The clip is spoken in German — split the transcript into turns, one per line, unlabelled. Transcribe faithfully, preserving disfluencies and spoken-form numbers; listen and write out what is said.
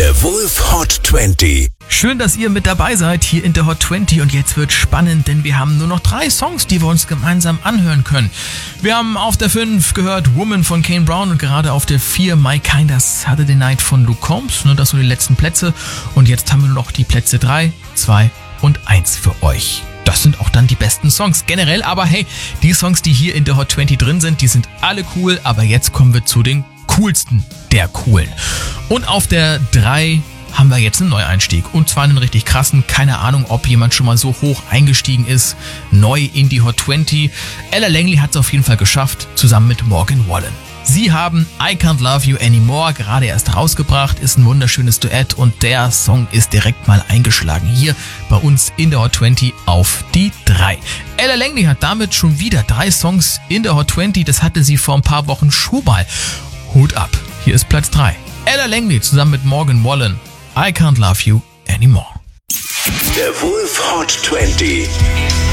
Der Wolf Hot zwanzig.
Schön, dass ihr mit dabei seid hier in der Hot zwanzig und jetzt wird spannend, denn wir haben nur noch drei Songs, die wir uns gemeinsam anhören können. Wir haben auf der fünf gehört Woman von Kane Brown und gerade auf der vier My Kinda Saturday Night von Luke Combs. Das sind die letzten Plätze und jetzt haben wir nur noch die Plätze drei, zwei und eins für euch. Das sind auch dann die besten Songs generell, aber hey, die Songs, die hier in der Hot zwanzig drin sind, die sind alle cool, aber jetzt kommen wir zu den coolsten der coolen. Und auf der drei haben wir jetzt einen Neueinstieg und zwar einen richtig krassen, keine Ahnung, ob jemand schon mal so hoch eingestiegen ist, neu in die Hot zwanzig. Ella Langley hat es auf jeden Fall geschafft, zusammen mit Morgan Wallen. Sie haben I Can't Love You Anymore gerade erst rausgebracht, ist ein wunderschönes Duett und der Song ist direkt mal eingeschlagen hier bei uns in der Hot zwanzig auf die drei. Ella Langley hat damit schon wieder drei Songs in der Hot zwanzig, das hatte sie vor ein paar Wochen schon mal. Hut ab, hier ist Platz drei. Ella Langley zusammen mit Morgan Wallen, I Can't Love You Anymore.
Der Wolf Hot zwanzig.